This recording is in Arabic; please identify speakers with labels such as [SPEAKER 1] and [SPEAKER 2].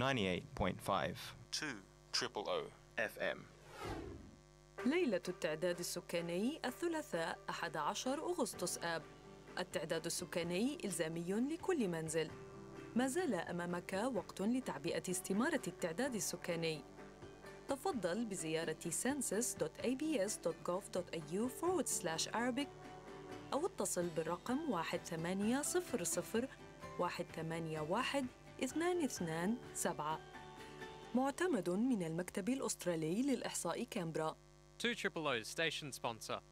[SPEAKER 1] 98.5
[SPEAKER 2] 200
[SPEAKER 1] FM.
[SPEAKER 3] ليلة التعداد السكاني الثلاثاء 11 أغسطس آب. التعداد السكاني إلزامي لكل منزل. ما زال أمامك وقت لتعبئة استمارة التعداد السكاني. تفضل بزيارة census.abs.gov.au/Arabic أو اتصل بالرقم 1-800-181-227. معتمد من المكتب الأسترالي للإحصاء كامبرا.
[SPEAKER 4] 200 station sponsor.